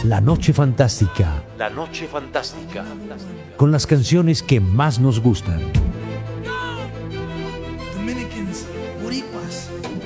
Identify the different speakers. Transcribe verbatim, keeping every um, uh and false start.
Speaker 1: La Noche Fantástica.
Speaker 2: La Noche Fantástica.
Speaker 1: Con las canciones que más nos gustan.
Speaker 3: Dominicans, Boricuas,